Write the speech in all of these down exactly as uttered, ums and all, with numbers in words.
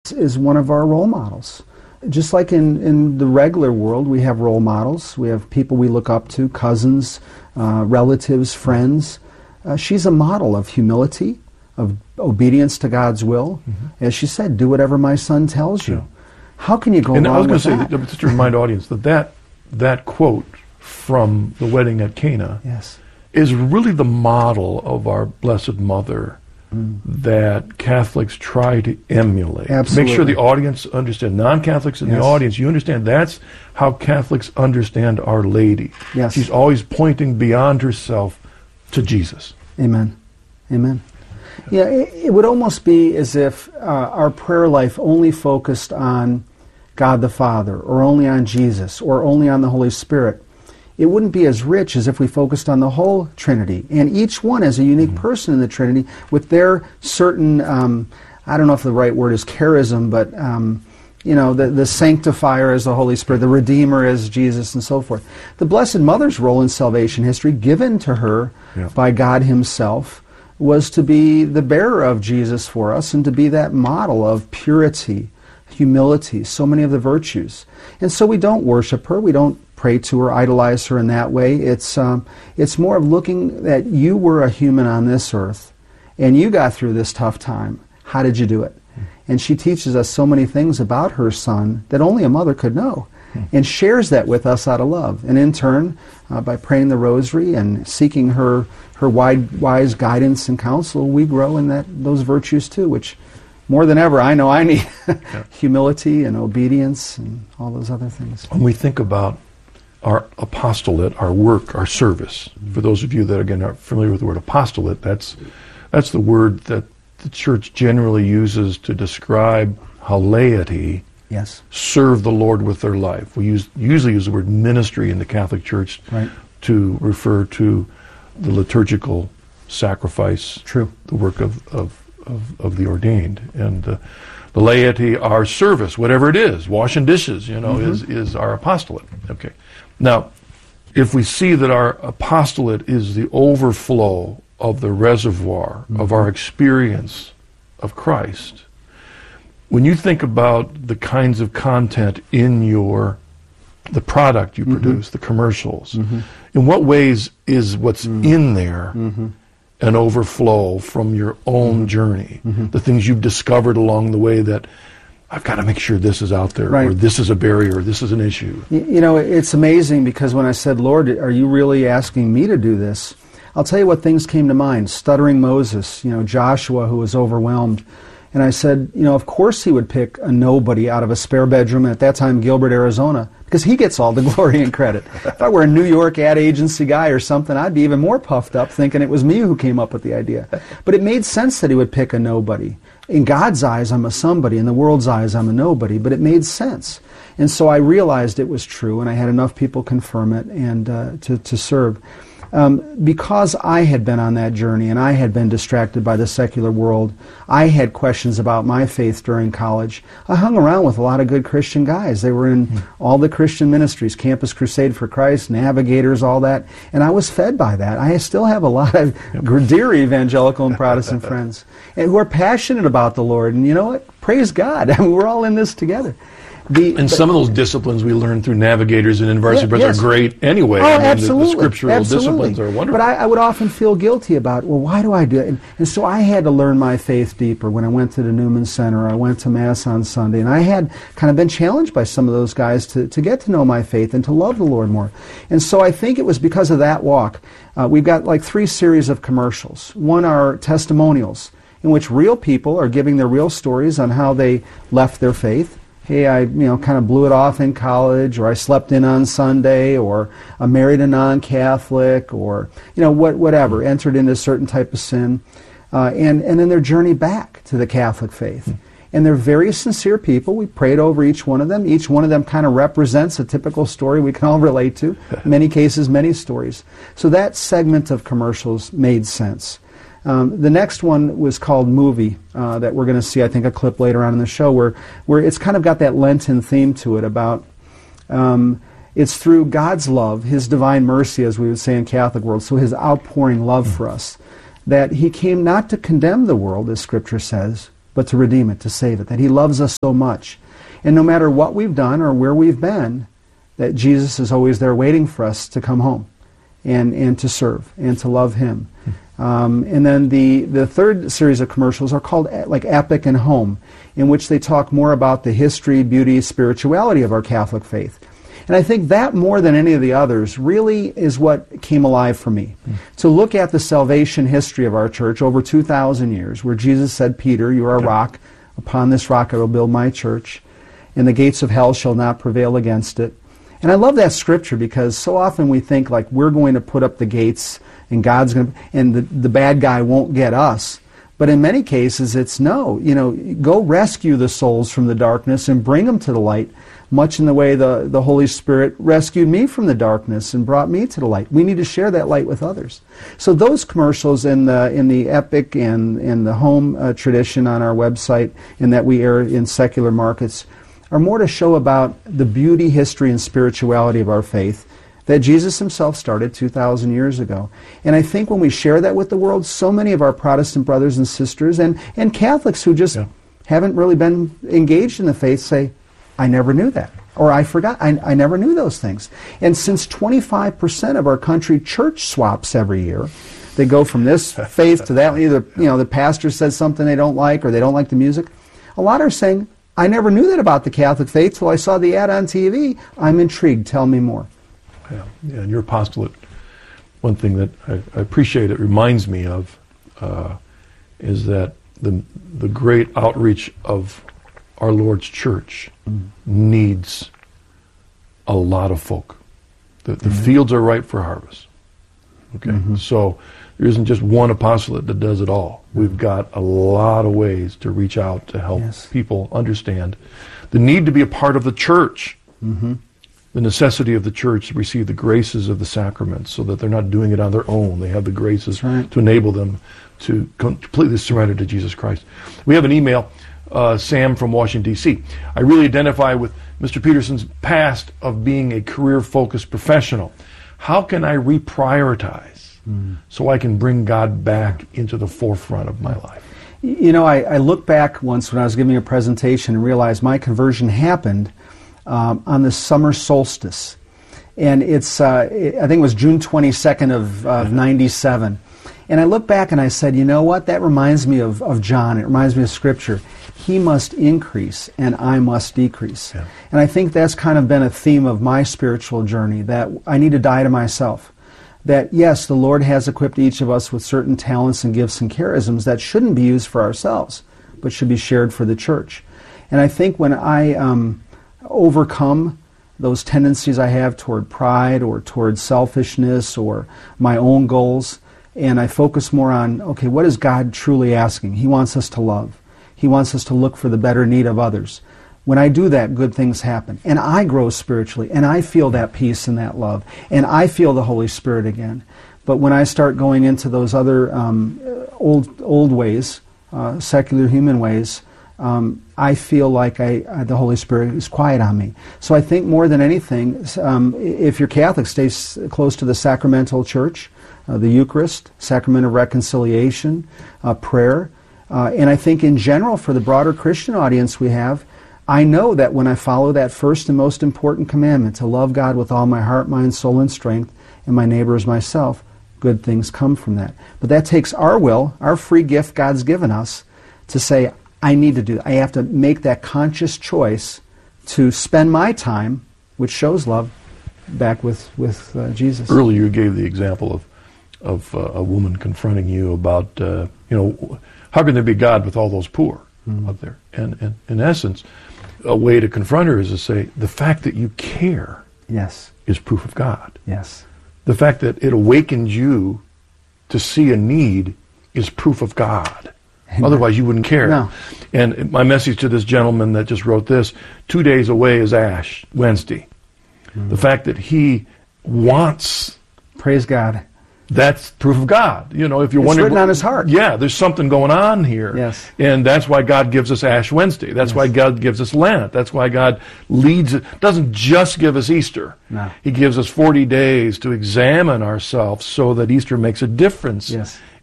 is one of our role models. Just like in, in the regular world, we have role models. We have people we look up to, cousins, uh, relatives, friends. Uh, she's a model of humility, of obedience to God's will. Mm-hmm. As she said, do whatever my son tells you. Yeah. How can you go and along with that? I was going to say, that, just to remind audience, that, that that quote from the wedding at Cana yes. is really the model of our Blessed Mother mm. that Catholics try to emulate. Absolutely. Make sure the audience understand, non-Catholics in yes. the audience, you understand that's how Catholics understand Our Lady. Yes. She's always pointing beyond herself to Jesus. Amen. Amen. Yeah, it, it would almost be as if uh, our prayer life only focused on God the Father, or only on Jesus, or only on the Holy Spirit. It wouldn't be as rich as if we focused on the whole Trinity, and each one is a unique mm-hmm. person in the Trinity with their certain, um, I don't know if the right word is charism, but um, you know, the, the sanctifier is the Holy Spirit, the Redeemer is Jesus, and so forth. The Blessed Mother's role in salvation history, given to her yeah. by God Himself, was to be the bearer of Jesus for us and to be that model of purity, humility, so many of the virtues. And so we don't worship her, we don't pray to her, idolize her in that way. It's um, it's more of looking that you were a human on this earth and you got through this tough time. How did you do it? Mm. And she teaches us so many things about her son that only a mother could know, mm. and shares that with us out of love. And in turn, uh, by praying the rosary and seeking her her wide, wise guidance and counsel, we grow in that those virtues too, which more than ever I know I need. yeah. Humility and obedience and all those other things. When we think about our apostolate, our work, our service, mm-hmm. for those of you that again are familiar with the word apostolate, that's that's the word that the Church generally uses to describe how laity yes. serve the Lord with their life. We use usually use the word ministry in the Catholic Church right. to refer to the liturgical sacrifice, True. the work of, of, of, of the ordained. And uh, the laity, our service, whatever it is, washing dishes, you know, mm-hmm. is, is our apostolate. Okay. Now, if we see that our apostolate is the overflow of the reservoir mm-hmm. of our experience of Christ, when you think about the kinds of content in your the product you mm-hmm. produce, the commercials, mm-hmm. in what ways is what's mm-hmm. in there mm-hmm. an overflow from your own mm-hmm. journey? Mm-hmm. The things you've discovered along the way that I've got to make sure this is out there, right. or this is a barrier, or this is an issue. You, you know, it's amazing because when I said, Lord, are you really asking me to do this? I'll tell you what things came to mind. Stuttering Moses, you know, Joshua who was overwhelmed. And I said, you know, of course he would pick a nobody out of a spare bedroom, at that time Gilbert, Arizona, because he gets all the glory and credit. If I were a New York ad agency guy or something, I'd be even more puffed up thinking it was me who came up with the idea. But it made sense that he would pick a nobody. In God's eyes, I'm a somebody. In the world's eyes, I'm a nobody. But it made sense. And so I realized it was true, and I had enough people confirm it and uh, to, to serve. Um, because I had been on that journey and I had been distracted by the secular world, I had questions about my faith during college. I hung around with a lot of good Christian guys. They were in mm. all the Christian ministries, Campus Crusade for Christ, Navigators, all that, and I was fed by that. I still have a lot of yep. dear evangelical and Protestant friends and who are passionate about the Lord, and you know what? Praise God. I mean, we're all in this together. The, and some of those disciplines we learn through Navigators and InVarsity Brothers yes. are great anyway. Oh, I mean, absolutely. The, the scriptural absolutely. disciplines are wonderful. But I, I would often feel guilty about, well, why do I do it? And, and so I had to learn my faith deeper when I went to the Newman Center. I went to Mass on Sunday, and I had kind of been challenged by some of those guys to, to get to know my faith and to love the Lord more. And so I think it was because of that walk. Uh, we've got like three series of commercials. One are testimonials, in which real people are giving their real stories on how they left their faith. Hey, I you know kind of blew it off in college, or I slept in on Sunday, or I married a non-Catholic, or you know what whatever, entered into a certain type of sin, uh, and and then their journey back to the Catholic faith. Mm. And they're very sincere people. We prayed over each one of them. Each one of them kind of represents a typical story we can all relate to. In many cases, many stories. So that segment of commercials made sense. Um, the next one was called Movie, uh, that we're going to see, I think, a clip later on in the show, where, where it's kind of got that Lenten theme to it about um, it's through God's love, His divine mercy, as we would say in Catholic world, so His outpouring love for us, that He came not to condemn the world, as Scripture says, but to redeem it, to save it, that he loves us so much. And no matter what we've done or where we've been, that Jesus is always there waiting for us to come home and, and to serve and to love him. Um, and then the, the third series of commercials are called like Epic and Home, in which they talk more about the history, beauty, spirituality of our Catholic faith. And I think that more than any of the others really is what came alive for me. Mm. To look at the salvation history of our church over two thousand years, where Jesus said, Peter, you are a rock. Upon this rock I will build my church, and the gates of hell shall not prevail against it. And I love that scripture because so often we think like we're going to put up the gates and God's going to, and the, the bad guy won't get us. But in many cases it's no, you know, go rescue the souls from the darkness and bring them to the light, much in the way the, the Holy Spirit rescued me from the darkness and brought me to the light. We need to share that light with others. So those commercials in the in the Epic and in the Home uh, tradition on our website, and that we air in secular markets, are more to show about the beauty, history, and spirituality of our faith that Jesus himself started two thousand years ago. And I think when we share that with the world, so many of our Protestant brothers and sisters and, and Catholics who just yeah. haven't really been engaged in the faith say, I never knew that, or I forgot, I, I never knew those things. And since twenty-five percent of our country church swaps every year, they go from this faith to that, either you know the pastor says something they don't like or they don't like the music, a lot are saying, I never knew that about the Catholic faith till I saw the ad on T V. I'm intrigued. Tell me more. Yeah, yeah, and your apostolate, one thing that I, I appreciate, it reminds me of, uh, is that the the great outreach of our Lord's church mm. needs a lot of folk. The, the mm-hmm. fields are ripe for harvest. Okay, mm-hmm. so there isn't just one apostolate that does it all. We've got a lot of ways to reach out to help yes. people understand the need to be a part of the church, mm-hmm. the necessity of the church to receive the graces of the sacraments so that they're not doing it on their own. They have the graces right. to enable them to completely surrender to Jesus Christ. We have an email, uh, Sam from Washington, D C I really identify with Mister Peterson's past of being a career-focused professional. How can I reprioritize mm. so I can bring God back into the forefront of my life? You know, I, I look back once when I was giving a presentation and realized my conversion happened um, on the summer solstice. And it's, uh, I think it was June twenty-second of uh, ninety-seven. And I look back and I said, you know what, that reminds me of, of John. It reminds me of Scripture. He must increase and I must decrease. Yeah. And I think that's kind of been a theme of my spiritual journey, that I need to die to myself. That, yes, the Lord has equipped each of us with certain talents and gifts and charisms that shouldn't be used for ourselves, but should be shared for the church. And I think when I um, overcome those tendencies I have toward pride or toward selfishness or my own goals, and I focus more on, okay, what is God truly asking? He wants us to love. He wants us to look for the better need of others. When I do that, good things happen. And I grow spiritually, and I feel that peace and that love, and I feel the Holy Spirit again. But when I start going into those other um, old old ways, uh, secular human ways, um, I feel like I, I, the Holy Spirit is quiet on me. So I think more than anything, um, if you're Catholic, stay s- close to the sacramental church, uh, the Eucharist, sacrament of reconciliation, uh, prayer. Uh, and I think in general, for the broader Christian audience we have, I know that when I follow that first and most important commandment, to love God with all my heart, mind, soul, and strength, and my neighbor as myself, good things come from that. But that takes our will, our free gift God's given us, to say, I need to do that. I have to make that conscious choice to spend my time, which shows love, back with, with uh, Jesus. Earlier you gave the example of, of uh, a woman confronting you about, uh, you know, how can there be God with all those poor mm. out there? And, and in essence, a way to confront her is to say, the fact that you care yes. is proof of God. Yes. The fact that it awakened you to see a need is proof of God. Amen. Otherwise you wouldn't care. No. And my message to this gentleman that just wrote this, two days away is Ash Wednesday. Mm. The fact that he wants... Praise God. That's proof of God. You know, if you're it's wondering, written on his heart. Yeah, there's something going on here. Yes. And that's why God gives us Ash Wednesday. That's yes. why God gives us Lent. That's why God leads it. Doesn't just give us Easter. No. He gives us forty days to examine ourselves so that Easter makes a difference yes.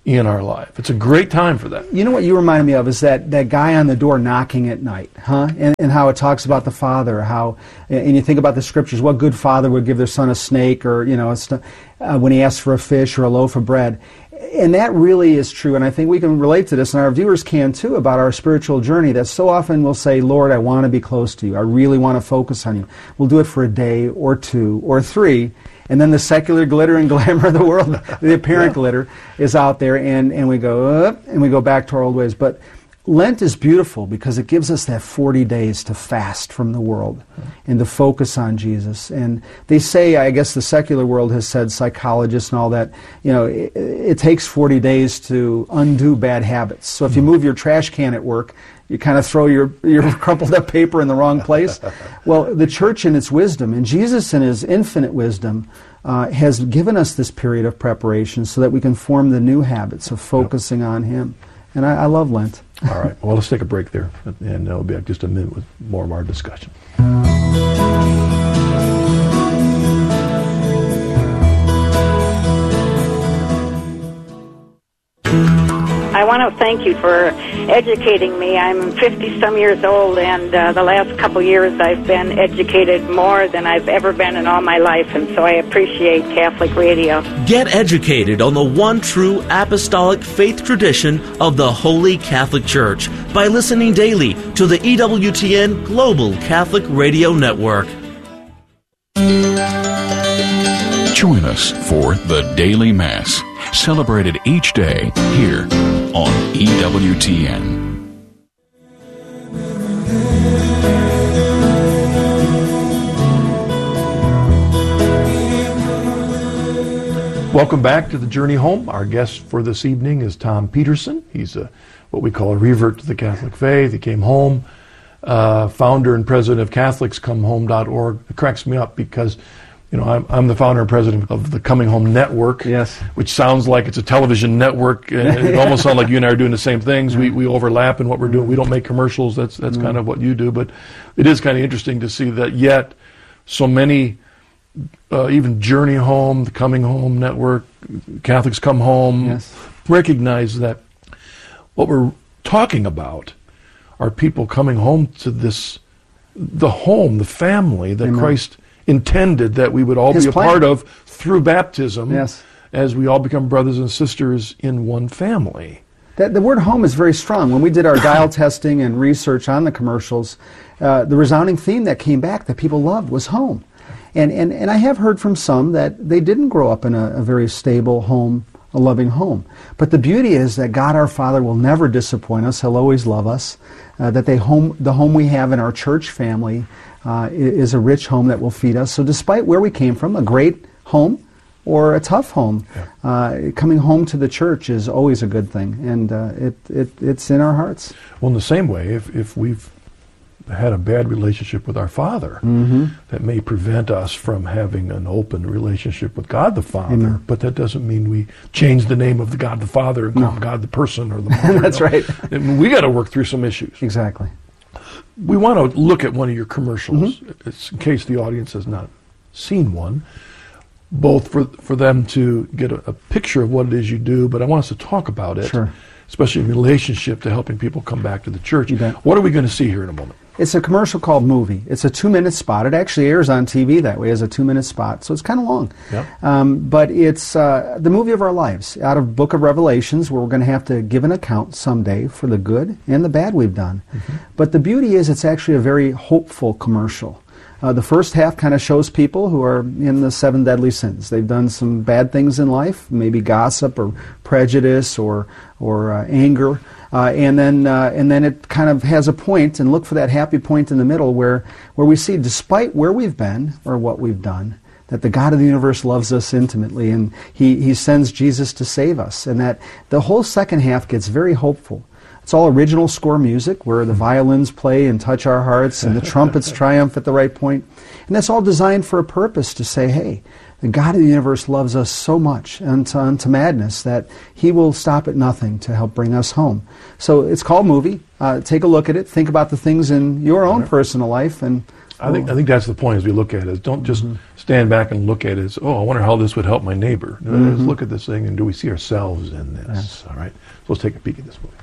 in our life. It's a great time for that. You know what you reminded me of is that, that guy on the door knocking at night, huh? And, and how it talks about the father, how, and you think about the scriptures, what good father would give their son a snake, or, you know, a, uh, when he asks for a fish or a loaf of bread. And that really is true, and I think we can relate to this, and our viewers can too, about our spiritual journey, that so often we'll say, Lord, I want to be close to you. I really want to focus on you. We'll do it for a day or two or three, and then the secular glitter and glamour of the world, the apparent yeah. glitter, is out there, and, and we go, uh, and we go back to our old ways. But Lent is beautiful because it gives us that forty days to fast from the world and to focus on Jesus. And they say, I guess the secular world has said, psychologists and all that, you know, it, it takes forty days to undo bad habits. So if you move your trash can at work, you kind of throw your, your crumpled up paper in the wrong place. Well, the church in its wisdom, and Jesus in his infinite wisdom, uh, has given us this period of preparation so that we can form the new habits of focusing on him. And I, I love Lent. All right. Well, let's take a break there, and it'll be just a minute with more of our discussion. I want to thank you for educating me. I'm fifty-some years old, and uh, the last couple years I've been educated more than I've ever been in all my life, and so I appreciate Catholic Radio. Get educated on the one true apostolic faith tradition of the Holy Catholic Church by listening daily to the E W T N Global Catholic Radio Network. Join us for the Daily Mass, celebrated each day here on E W T N. Welcome back to the Journey Home. Our guest for this evening is Tom Peterson. He's a, what we call a revert to the Catholic faith. He came home, uh, founder and president of Catholics Come Home dot org. It cracks me up because, you know, I'm, I'm the founder and president of the Coming Home Network, yes, which sounds like it's a television network, and it almost sounds like you and I are doing the same things. We we overlap in what we're doing. We don't make commercials. That's that's mm. kind of what you do. But it is kind of interesting to see that yet so many, uh, even Journey Home, the Coming Home Network, Catholics Come Home, yes, recognize that what we're talking about are people coming home to this, the home, the family that Amen. Christ intended that we would all His be a plan. part of through baptism, yes, as we all become brothers and sisters in one family. That, the word home is very strong. When we did our dial testing and research on the commercials, uh, the resounding theme that came back that people loved was home. And, and, and I have heard from some that they didn't grow up in a, a very stable home, a loving home. But the beauty is that God our Father will never disappoint us. He'll always love us. Uh, that they home, the home we have in our church family Uh, is a rich home that will feed us. So despite where we came from, a great home or a tough home, yeah. uh, coming home to the church is always a good thing, and uh, it, it it's in our hearts. Well, in the same way, if, if we've had a bad relationship with our Father, mm-hmm. that may prevent us from having an open relationship with God the Father, Amen. But that doesn't mean we change the name of the God the Father and call no. him God the person or the mother. That's right. And we got to work through some issues. Exactly. We want to look at one of your commercials, mm-hmm. it's in case the audience has not seen one, both for for them to get a, a picture of what it is you do, but I want us to talk about it, sure. especially in relationship to helping people come back to the church. You bet. What are we going to see here in a moment? It's a commercial called Movie. It's a two-minute spot. It actually airs on T V that way as a two-minute spot, so it's kind of long. Yeah. Um, but it's uh, the movie of our lives, out of Book of Revelations, where we're going to have to give an account someday for the good and the bad we've done. Mm-hmm. But the beauty is it's actually a very hopeful commercial. Uh, the first half kind of shows people who are in the seven deadly sins. They've done some bad things in life, maybe gossip or prejudice or or uh, anger, uh, and then uh, and then it kind of has a point, and look for that happy point in the middle where where we see, despite where we've been or what we've done, that the God of the universe loves us intimately, and he he sends Jesus to save us, and that the whole second half gets very hopeful. It's all original score music where the violins play and touch our hearts and the trumpets triumph at the right point. And that's all designed for a purpose to say, hey, the God of the universe loves us so much unto, unto madness that he will stop at nothing to help bring us home. So it's called Movie. Uh, take a look at it. Think about the things in your own personal life. And I think I think that's the point as we look at it. Don't just mm-hmm. stand back and look at it as, oh, I wonder how this would help my neighbor. Mm-hmm. Let's look at this thing, and do we see ourselves in this? Yes. All right. So let's take a peek at this movie.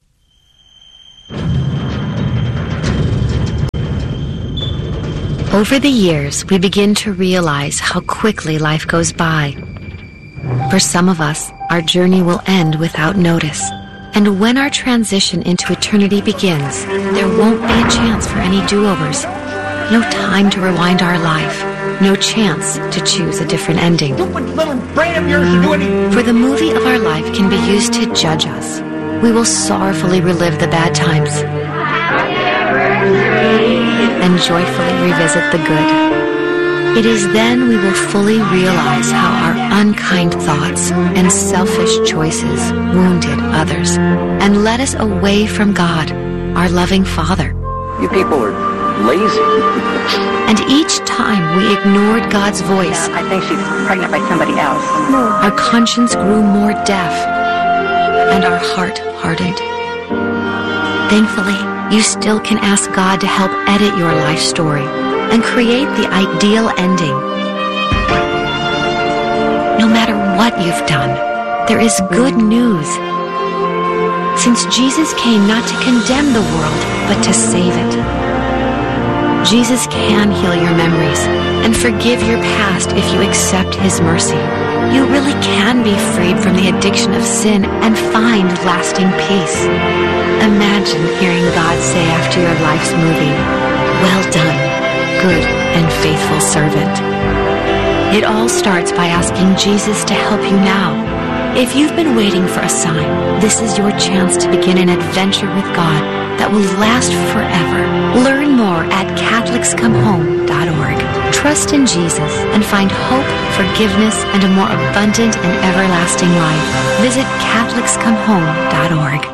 Over the years, we begin to realize how quickly life goes by. For some of us, our journey will end without notice. And when our transition into eternity begins, there won't be a chance for any do-overs. No time to rewind our life. No chance to choose a different ending. Stupid little brain of yours to do anything. For the movie of our life can be used to judge us. We will sorrowfully relive the bad times and joyfully revisit the good. It is then we will fully realize how our unkind thoughts and selfish choices wounded others and led us away from God, our loving Father. You people are lazy. And each time we ignored God's voice, I think she's pregnant by somebody else. our conscience grew more deaf and our heart hardened. Thankfully, you still can ask God to help edit your life story and create the ideal ending. No matter what you've done, there is good news. Since Jesus came not to condemn the world, but to save it. Jesus can heal your memories and forgive your past if you accept His mercy. You really can be freed from the addiction of sin and find lasting peace. Imagine hearing God say after your life's moving, "Well done, good and faithful servant." It all starts by asking Jesus to help you now. If you've been waiting for a sign, this is your chance to begin an adventure with God that will last forever. Learn more at Catholics Come Home dot org. Trust in Jesus and find hope, forgiveness, and a more abundant and everlasting life. Visit Catholics Come Home dot org.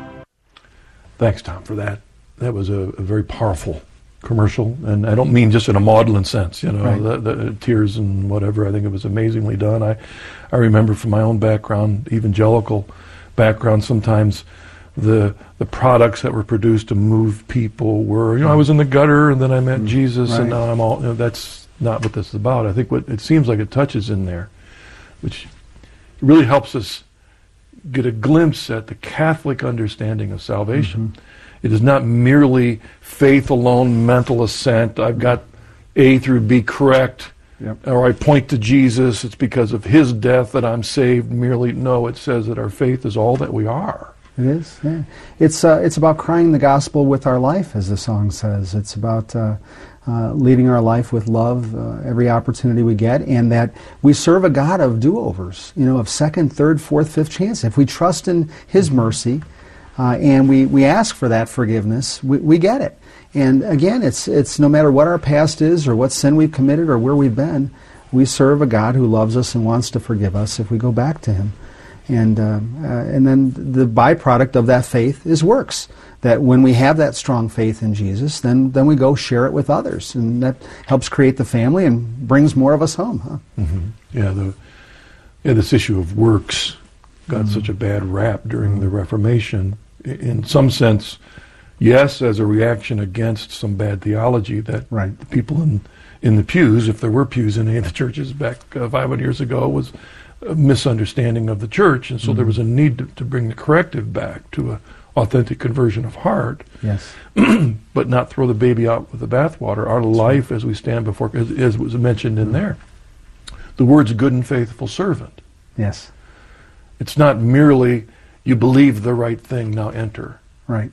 Thanks, Tom, for that. That was a, a very powerful commercial, and I don't mean just in a maudlin sense, you know, Right. the, the tears and whatever. I think it was amazingly done. I, I remember from my own background, evangelical background, sometimes the the products that were produced to move people were, you know, I was in the gutter and then I met Jesus, Right. and now I'm all, you know, that's not what this is about. I think what it seems like it touches in there, which really helps us get a glimpse at the Catholic understanding of salvation. Mm-hmm. It is not merely faith alone, mental assent. I've got A through B correct, Yep. or I point to Jesus. It's because of His death that I'm saved. Merely, no, it says that our faith is all that we are. It is, yeah. It's, uh, it's about crying the gospel with our life, as the song says. It's about uh, uh, leading our life with love uh, every opportunity we get, and that we serve a God of do-overs, you know, of second, third, fourth, fifth chance. If we trust in His mercy uh, and we, we ask for that forgiveness, we, we get it. And again, it's, it's no matter what our past is or what sin we've committed or where we've been, we serve a God who loves us and wants to forgive us if we go back to Him. And uh, uh, and then the byproduct of that faith is works. That when we have that strong faith in Jesus, then then we go share it with others, and that helps create the family and brings more of us home. Huh? Mm-hmm. Yeah, the yeah this issue of works got Mm-hmm. such a bad rap during the Reformation. I- In some sense, yes, as a reaction against some bad theology that Right. the people in in the pews, if there were pews in any of the churches back uh, five hundred years ago, was a misunderstanding of the church, and so Mm-hmm. there was a need to, to bring the corrective back to a authentic conversion of heart, Yes. but not throw the baby out with the bathwater. Our life as we stand before, as, as was mentioned in there, the words good and faithful servant. Yes. It's not merely you believe the right thing, now enter. Right.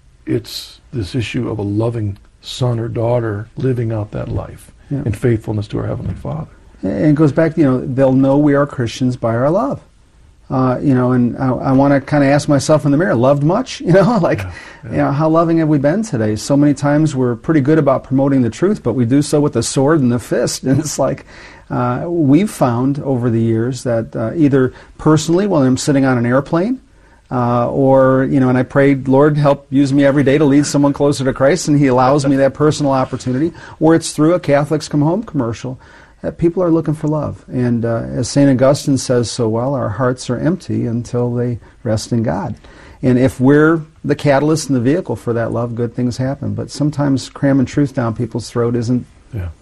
It's this issue of a loving son or daughter living out that life Yeah. in faithfulness to our Heavenly Father. And it goes back, you know, they'll know we are Christians by our love. Uh, you know, and I, I want to kind of ask myself in the mirror, loved much? You know, like, Yeah, yeah. you know, how loving have we been today? So many times we're pretty good about promoting the truth, but we do so with the sword and the fist. And it's like, uh, we've found over the years that uh, either personally when I'm sitting on an airplane, uh, or, you know, and I prayed, Lord, help use me every day to lead someone closer to Christ, and He allows me that personal opportunity, or it's through a Catholics Come Home commercial. That people are looking for love. And uh, as Saint Augustine says so well, our hearts are empty until they rest in God. And if we're the catalyst and the vehicle for that love, good things happen. But sometimes cramming truth down people's throat isn't Yeah.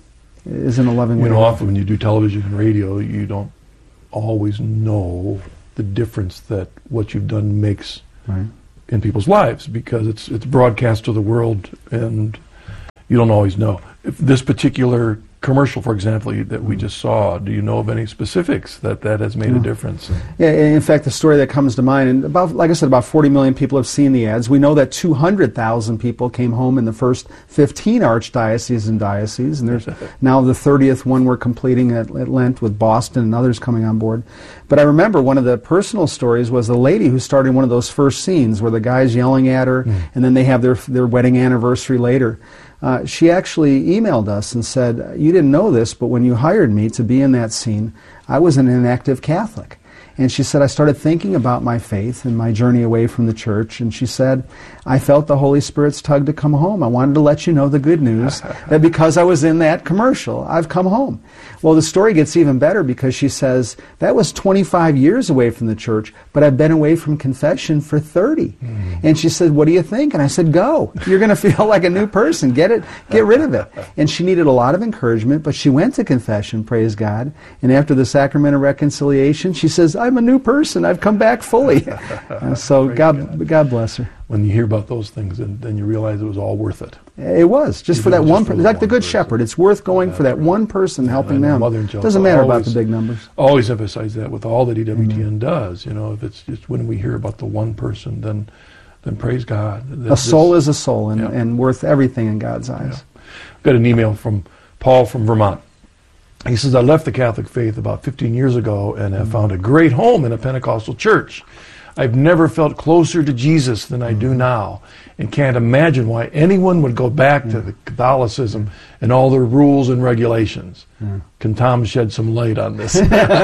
isn't a loving way. You know, to live. often when you do television and radio, you don't always know the difference that what you've done makes Right. in people's lives, because it's it's broadcast to the world, and you don't always know. If this particular commercial, for example, you- that we just saw, do you know of any specifics that that has made a difference? Yeah, in fact, the story that comes to mind, and about, like I said, about forty million people have seen the ads. We know that two hundred thousand people came home in the first fifteen archdioceses and dioceses, and there's now the thirtieth one we're completing at, at Lent with Boston and others coming on board. But I remember one of the personal stories was the lady who started one of those first scenes where the guy's yelling at her, Mm. and then they have their their wedding anniversary later. Uh, she actually emailed us and said, "You didn't know this, but when you hired me to be in that scene, I was an inactive Catholic." And she said, "I started thinking about my faith and my journey away from the church." And she said, "I felt the Holy Spirit's tug to come home. I wanted to let you know the good news that because I was in that commercial, I've come home." Well, the story gets even better because she says, "That was twenty-five years away from the church, but I've been away from confession for thirty. Mm. And she said, "What do you think?" And I said, "Go. You're going to feel like a new person. Get it. Get rid of it." And she needed a lot of encouragement, but she went to confession, praise God. And after the sacrament of reconciliation, she says, "I'm a new person. I've come back fully." Uh, so God, God, God bless her. When you hear about those things, then, then you realize it was all worth it. It was just for Even that just one for person. the Like the one Good person. Shepherd, it's worth going That's for that right. one person, Yeah, helping I know them. Mother Angelica Doesn't matter about always- the big numbers. Always emphasize that with all that E W T N does. You know, if it's just when we hear about the one person, then then praise God. That A soul this- is a soul, and, Yeah. and worth everything in God's eyes. Got an email from Paul from Vermont. He says, "I left the Catholic faith about fifteen years ago and have found a great home in a Pentecostal church. I've never felt closer to Jesus than I do now, and can't imagine why anyone would go back to the Catholicism and all their rules and regulations." Can Tom shed some light on this?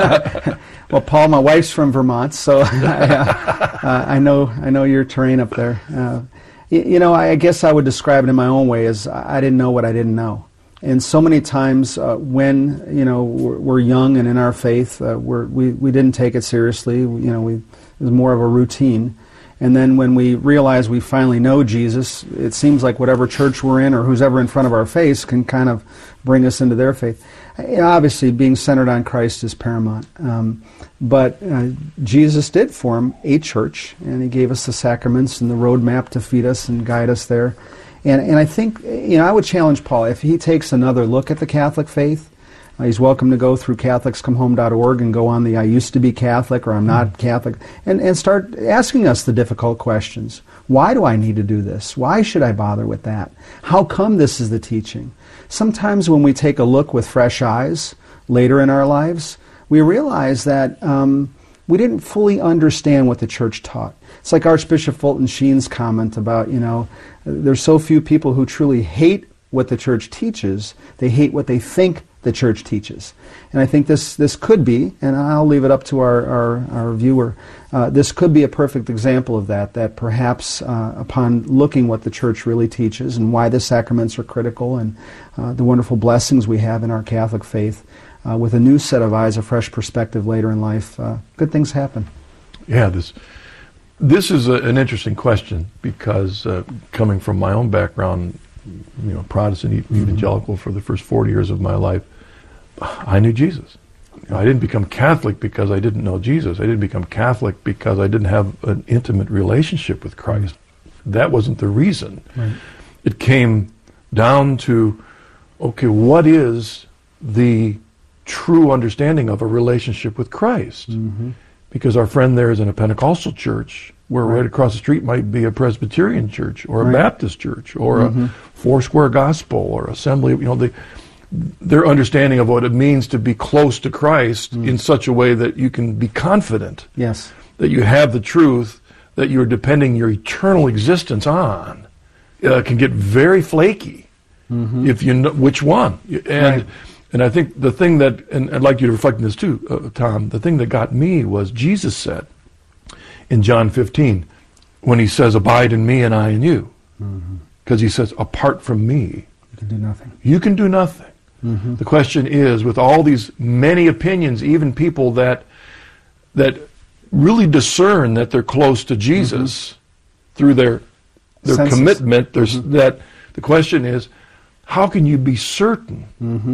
Well, Paul, my wife's from Vermont, so I, uh, uh, I know I know your terrain up there. Uh, y- you know, I guess I would describe it in my own way as I didn't know what I didn't know. And so many times uh, when, you know, we're, we're young and in our faith, uh, we're, we, we didn't take it seriously. You know, we, it was more of a routine. And then when we realize we finally know Jesus, it seems like whatever church we're in or who's ever in front of our face can kind of bring us into their faith. You know, obviously, being centered on Christ is paramount. Um, but uh, Jesus did form a church, and He gave us the sacraments and the roadmap to feed us and guide us there. And, and I think, you know, I would challenge Paul, if he takes another look at the Catholic faith, uh, he's welcome to go through Catholics Come Home dot org and go on the I used to be Catholic or I'm not Catholic, and, and start asking us the difficult questions. Why do I need to do this? Why should I bother with that? How come this is the teaching? Sometimes when we take a look with fresh eyes later in our lives, we realize that um, we didn't fully understand what the church taught. It's like Archbishop Fulton Sheen's comment about, you know, there's so few people who truly hate what the church teaches, they hate what they think the church teaches. And I think this this could be, and I'll leave it up to our, our, our viewer, uh, this could be a perfect example of that, that perhaps uh, upon looking what the church really teaches and why the sacraments are critical and uh, the wonderful blessings we have in our Catholic faith, uh, with a new set of eyes, a fresh perspective later in life, uh, good things happen. Yeah, this this is a, an interesting question because uh, coming from my own background, you know, Protestant e- evangelical for the first forty years of my life, I knew Jesus. I didn't become Catholic because I didn't know Jesus. I didn't become Catholic because I didn't have an intimate relationship with Christ. That wasn't the reason. Right. It came down to, okay, what is the true understanding of a relationship with Christ? Mm-hmm. Because our friend there is in a Pentecostal church, where right, right across the street might be a Presbyterian church or a right. Baptist church or mm-hmm. a Foursquare Gospel or Assembly. You know, the, their understanding of what it means to be close to Christ mm. in such a way that you can be confident, yes, that you have the truth that you're depending your eternal existence on, uh, can get very flaky mm-hmm. if you know which one. And right. and I think the thing that, and I'd like you to reflect on this too, uh, Tom, the thing that got me was Jesus said in John fifteen, when he says, "Abide in me and I in you," because mm-hmm. he says, "Apart from me, you can do nothing." You can do nothing. Mm-hmm. The question is, with all these many opinions, even people that that really discern that they're close to Jesus mm-hmm. through their their commitment, there's mm-hmm. that the question is, how can you be certain mm-hmm.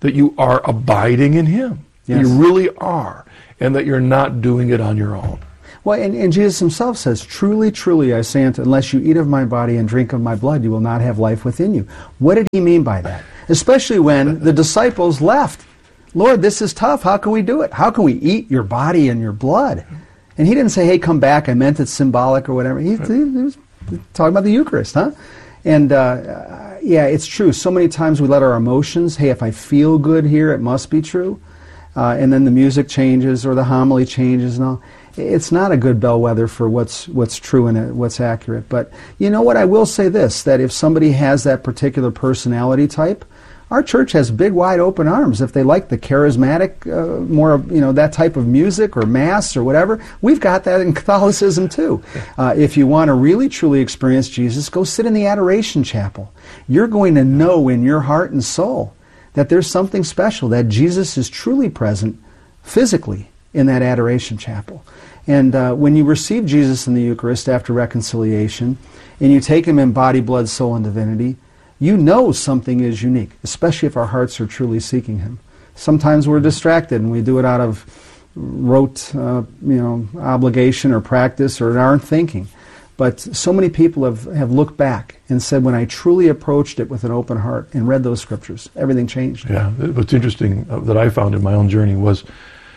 that you are abiding in Him. Yes. You really are, and that you're not doing it on your own. Well, and, and Jesus himself says, truly, truly, I say unto you, unless you eat of my body and drink of my blood, you will not have life within you. What did he mean by that? Especially when the disciples left. Lord, this is tough. How can we do it? How can we eat your body and your blood? And he didn't say, hey, come back. I meant it's symbolic or whatever. He, he was talking about the Eucharist, huh? And, uh, yeah, it's true. So many times we let our emotions, hey, if I feel good here, it must be true. Uh, and then the music changes or the homily changes and all. It's not a good bellwether for what's what's true and what's accurate. But you know what? I will say this, that if somebody has that particular personality type, our church has big, wide open arms. If they like the charismatic, uh, more, you know, that type of music or mass or whatever, we've got that in Catholicism too. Uh, if you want to really, truly experience Jesus, go sit in the Adoration Chapel. You're going to know in your heart and soul that there's something special, that Jesus is truly present physically in that Adoration Chapel. And uh, when you receive Jesus in the Eucharist after reconciliation, and you take him in body, blood, soul, and divinity, you know something is unique, especially if our hearts are truly seeking him. Sometimes we're distracted, and we do it out of rote, uh, you know, obligation or practice or aren't thinking. But so many people have, have looked back and said, when I truly approached it with an open heart and read those scriptures, everything changed. Yeah, what's interesting that I found in my own journey was,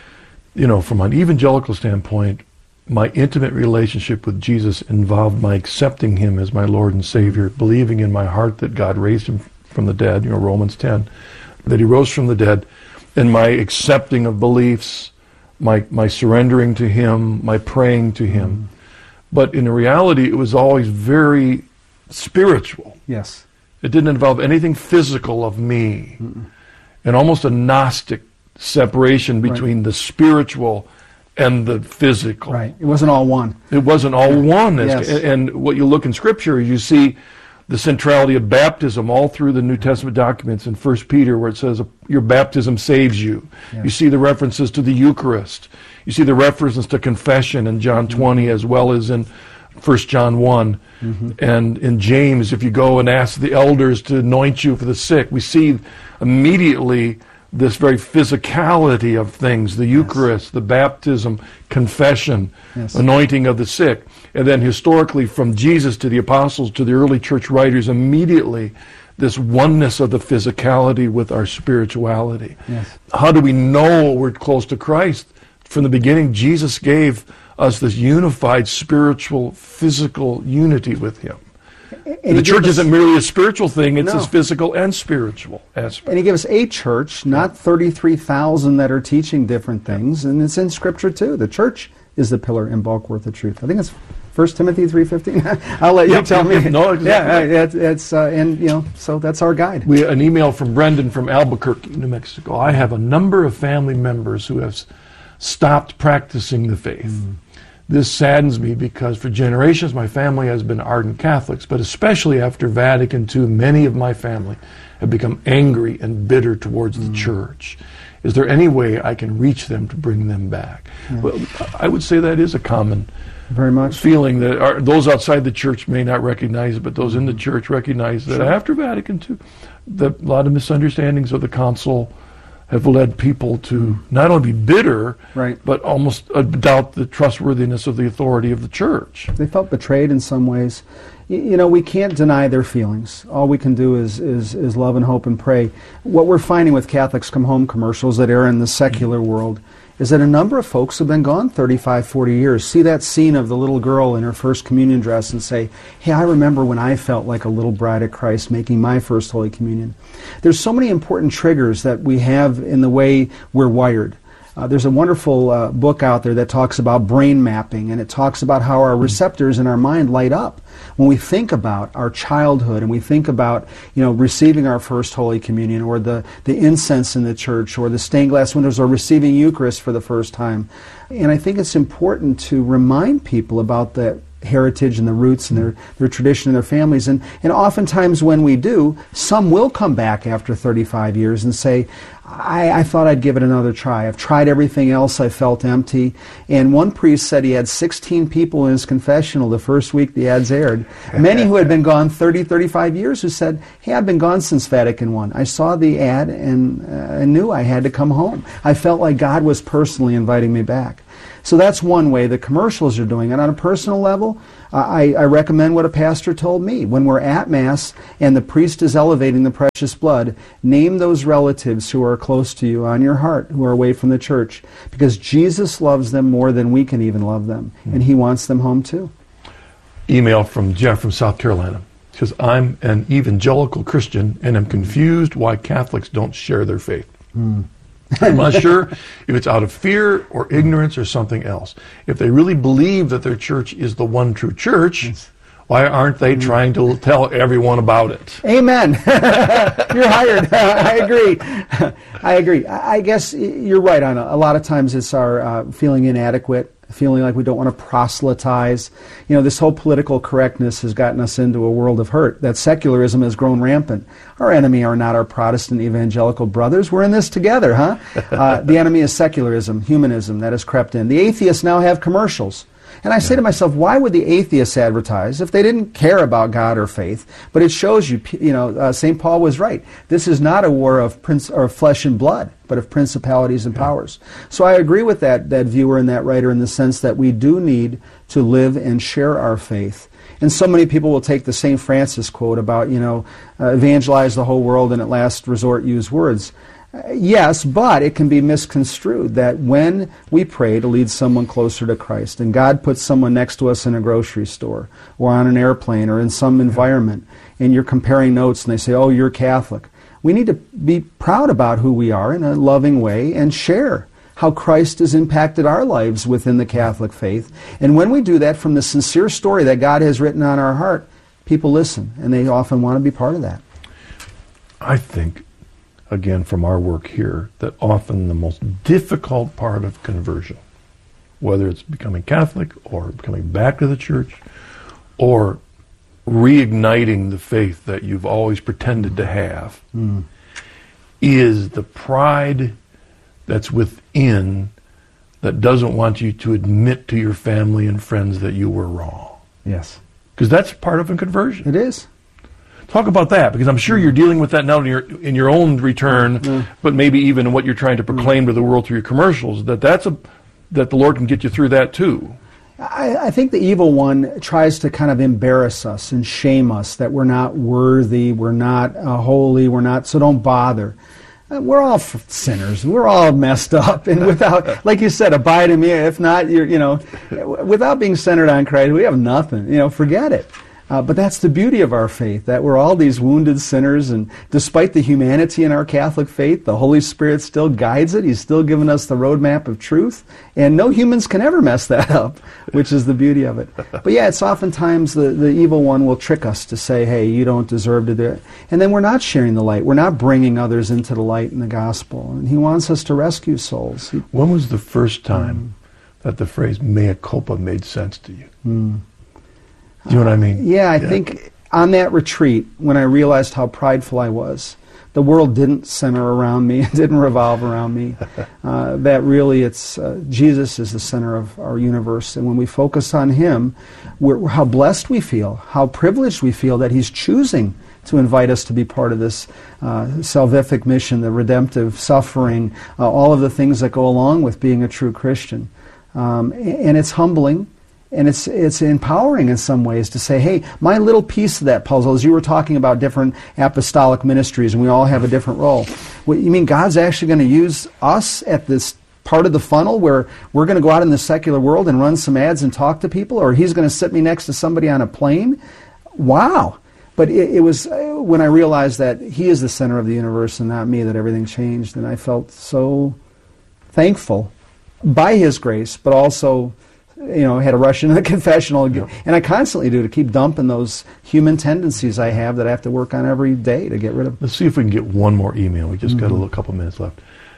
you know, from an evangelical standpoint, my intimate relationship with Jesus involved my accepting him as my Lord and Savior, believing in my heart that God raised him from the dead, you know, Romans ten, that he rose from the dead, and my accepting of beliefs, my my surrendering to him, my praying to him. Mm-hmm. But in reality, it was always very spiritual. Yes. It didn't involve anything physical of me. Mm-mm. And almost a Gnostic separation between right. the spiritual and the physical. Right. It wasn't all one. It wasn't all one. Yes. And what you look in Scripture, you see the centrality of baptism all through the New Testament documents in First Peter, where it says your baptism saves you. Yes. You see the references to the Eucharist. You see the references to confession in John mm-hmm. twenty, as well as in First John one. Mm-hmm. And in James, if you go and ask the elders to anoint you for the sick, we see immediately this very physicality of things, the Eucharist, yes. the baptism, confession, yes. anointing of the sick. And then historically, from Jesus to the apostles to the early church writers, immediately this oneness of the physicality with our spirituality. Yes. How do we know we're close to Christ? From the beginning, Jesus gave us this unified spiritual, physical unity with him. And the church us, isn't merely a spiritual thing, it's no. a physical and spiritual aspect. And he gave us a church, not thirty-three thousand that are teaching different things, and it's in Scripture too. The church is the pillar and bulwark of truth. I think it's First Timothy three fifteen. I'll let you yep, tell me. No, exactly. Yeah, it's, it's uh, and you know, so that's our guide. We an email from Brendan from Albuquerque, New Mexico. I have a number of family members who have stopped practicing the faith. Mm. This saddens me because for generations my family has been ardent Catholics, but especially after Vatican Two, many of my family have become angry and bitter towards mm. the Church. Is there any way I can reach them to bring them back? Yeah. Well, I would say that is a common Very much feeling that are, those outside the Church may not recognize it, but those mm. in the Church recognize that sure. after Vatican Two, the, a lot of misunderstandings of the Council have led people to not only be bitter, right. but almost uh, doubt the trustworthiness of the authority of the Church. They felt betrayed in some ways. You, you know, we can't deny their feelings. All we can do is, is, is love and hope and pray. What we're finding with Catholics Come Home commercials that air in the secular world is that a number of folks have been gone thirty-five, forty years, see that scene of the little girl in her first communion dress and say, hey, I remember when I felt like a little bride of Christ making my first Holy Communion. There's so many important triggers that we have in the way we're wired. Uh, there's a wonderful uh, book out there that talks about brain mapping, and it talks about how our receptors in our mind light up when we think about our childhood and we think about, you know, receiving our first Holy Communion, or the, the incense in the church, or the stained glass windows, or receiving Eucharist for the first time. And I think it's important to remind people about that heritage and the roots and their, their tradition and their families. And, and oftentimes when we do, some will come back after thirty-five years and say, I, I thought I'd give it another try. I've tried everything else. I felt empty. And one priest said he had sixteen people in his confessional the first week the ads aired. Many who had been gone thirty, thirty-five years who said, hey, I've been gone since Vatican One. I saw the ad and uh, I knew I had to come home. I felt like God was personally inviting me back. So that's one way the commercials are doing it. On a personal level, uh, I, I recommend what a pastor told me. When we're at Mass and the priest is elevating the precious blood, name those relatives who are close to you on your heart, who are away from the church, because Jesus loves them more than we can even love them, mm-hmm. and he wants them home too. Email from Jeff from South Carolina. He says, I'm an evangelical Christian and am confused why Catholics don't share their faith. Mm. I'm not sure if it's out of fear or ignorance or something else. If they really believe that their church is the one true church, why aren't they trying to tell everyone about it? Amen. You're hired. I agree. I agree. I guess you're right on a lot of times it's our uh, feeling inadequate, feeling like we don't want to proselytize. You know, this whole political correctness has gotten us into a world of hurt. That secularism has grown rampant. Our enemy are not our Protestant evangelical brothers. We're in this together, huh? Uh, the enemy is secularism, humanism that has crept in. The atheists now have commercials. And I say to myself, why would the atheists advertise if they didn't care about God or faith? But it shows you, you know, uh, Saint Paul was right. This is not a war of prince or flesh and blood, but of principalities and powers. So I agree with that, that viewer and that writer in the sense that we do need to live and share our faith. And so many people will take the Saint Francis quote about, you know, uh, evangelize the whole world and at last resort use words. Uh, yes, but it can be misconstrued that when we pray to lead someone closer to Christ and God puts someone next to us in a grocery store or on an airplane or in some environment and you're comparing notes and they say, oh, you're Catholic, we need to be proud about who we are in a loving way and share how Christ has impacted our lives within the Catholic faith. And when we do that from the sincere story that God has written on our heart, people listen and they often want to be part of that. I think again, from our work here, that often the most difficult part of conversion, whether it's becoming Catholic or coming back to the church or reigniting the faith that you've always pretended to have, mm. is the pride that's within that doesn't want you to admit to your family and friends that you were wrong. Yes. Because that's part of a conversion. It is. Talk about that, because I'm sure you're dealing with that now in your in your own return, mm. but maybe even in what you're trying to proclaim mm. to the world through your commercials. That that's a that the Lord can get you through that too. I, I think the evil one tries to kind of embarrass us and shame us that we're not worthy, we're not uh, holy, we're not. So don't bother. Uh, we're all f- sinners. We're all messed up, and without, like you said, abide in me. If not, you're you know, without being centered on Christ, we have nothing. You know, forget it. Uh, but that's the beauty of our faith, that we're all these wounded sinners, and despite the humanity in our Catholic faith, the Holy Spirit still guides it. He's still given us the roadmap of truth, and no humans can ever mess that up, which is the beauty of it. But yeah, it's oftentimes the, the evil one will trick us to say, hey, you don't deserve to do it. And then we're not sharing the light. We're not bringing others into the light in the gospel. And he wants us to rescue souls. He, when was the first time um, that the phrase mea culpa made sense to you? Mm. Do you know what I mean? Uh, yeah, I yeah. think on that retreat, when I realized how prideful I was, the world didn't center around me, it didn't revolve around me. Uh, that really, it's uh, Jesus is the center of our universe, and when we focus on Him, we're, how blessed we feel, how privileged we feel that He's choosing to invite us to be part of this uh, salvific mission, the redemptive suffering, uh, all of the things that go along with being a true Christian. Um, and it's humbling. And it's it's empowering in some ways to say, hey, my little piece of that puzzle, as you were talking about different apostolic ministries, and we all have a different role. What, you mean God's actually going to use us at this part of the funnel where we're going to go out in the secular world and run some ads and talk to people, or He's going to sit me next to somebody on a plane? Wow. But it, it was when I realized that He is the center of the universe and not me that everything changed, and I felt so thankful by His grace, but also, you know, had to rush into the confessional, yeah. and I constantly do to keep dumping those human tendencies I have that I have to work on every day to get rid of. Let's see if we can get one more email. We just mm-hmm. got a little couple minutes left.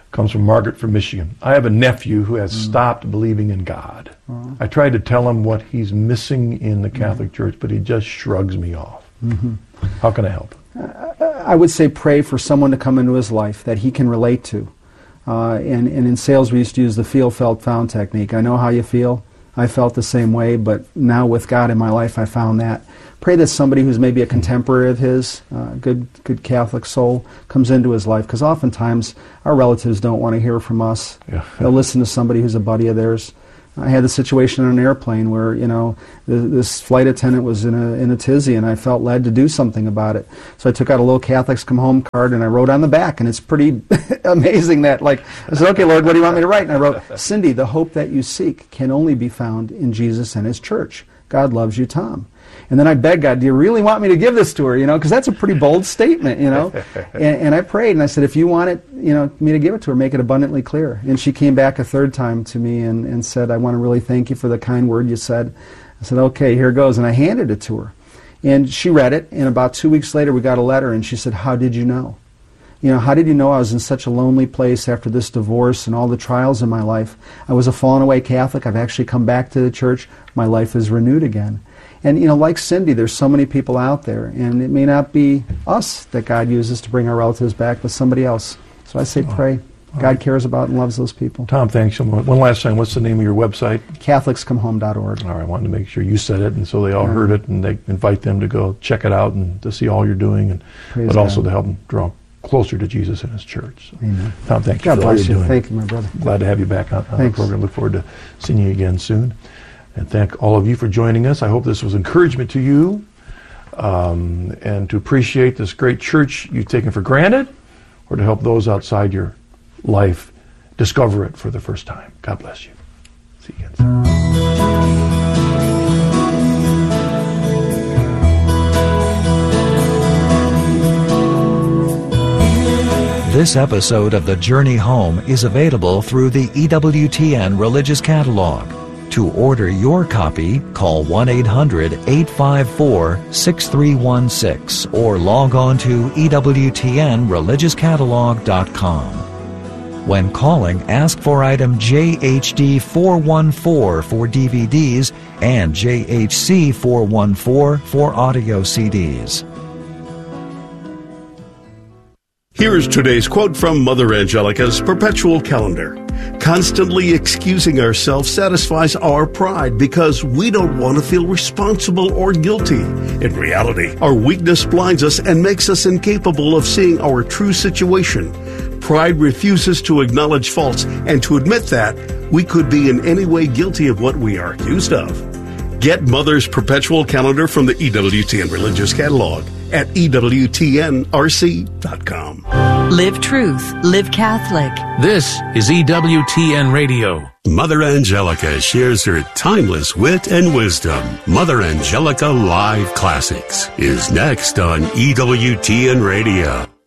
comes from Margaret from Michigan. I have a nephew who has mm. stopped believing in God. Uh-huh. I tried to tell him what he's missing in the Catholic mm. Church, but he just shrugs me off. Mm-hmm. How can I help? I would say pray for someone to come into his life that he can relate to. Uh, and, and in sales, we used to use the feel, felt, found technique. I know how you feel. I felt the same way, but now with God in my life, I found that. Pray that somebody who's maybe a contemporary of his, uh, good good Catholic soul, comes into his life, because oftentimes our relatives don't want to hear from us. Yeah. They'll listen to somebody who's a buddy of theirs. I had the situation on an airplane where, you know, th- this flight attendant was in a in a tizzy, and I felt led to do something about it. So I took out a little Catholics Come Home card, and I wrote on the back, and it's pretty amazing that, like, I said, okay, Lord, what do you want me to write? And I wrote, Cindy, the hope that you seek can only be found in Jesus and His church. God loves you, Tom. And then I begged God, do you really want me to give this to her? You know, because that's a pretty bold statement, you know. and, and I prayed, and I said, if you want it, you know, me to give it to her, make it abundantly clear. And she came back a third time to me and, and said, I want to really thank you for the kind word you said. I said, okay, here goes. And I handed it to her. And she read it, and about two weeks later we got a letter, and she said, how did you know? You know, how did you know I was in such a lonely place after this divorce and all the trials in my life? I was a fallen away Catholic. I've actually come back to the church. My life is renewed again. And, you know, like Cindy, there's so many people out there, and it may not be us that God uses to bring our relatives back, but somebody else. So I say pray. God right. cares about and loves those people. Tom, thanks so much. One last time, what's the name of your website? Catholics Come Home dot org. All right, I wanted to make sure you said it, and so they all yeah. heard it, and they invite them to go check it out and to see all you're doing, and Praise but God. Also to help them draw closer to Jesus and His church. So, Amen. Tom, thank God you for all bless you're you. doing. Thank you, my brother. Glad to have you back on, on the program. Look forward to seeing you again soon. And thank all of you for joining us. I hope this was encouragement to you um, and to appreciate this great church you've taken for granted, or to help those outside your life discover it for the first time. God bless you. See you again soon. This episode of The Journey Home is available through the E W T N Religious Catalog. To order your copy, call one eight hundred eight five four six three one six or log on to E W T N religious catalog dot com. When calling, ask for item J H D four one four for D V Ds and J H C four one four for audio C Ds. Here is today's quote from Mother Angelica's Perpetual Calendar. Constantly excusing ourselves satisfies our pride because we don't want to feel responsible or guilty. In reality, our weakness blinds us and makes us incapable of seeing our true situation. Pride refuses to acknowledge faults and to admit that we could be in any way guilty of what we are accused of. Get Mother's Perpetual Calendar from the E W T N Religious Catalog at E W T N R C dot com. Live truth. Live Catholic. This is E W T N Radio. Mother Angelica shares her timeless wit and wisdom. Mother Angelica Live Classics is next on E W T N Radio.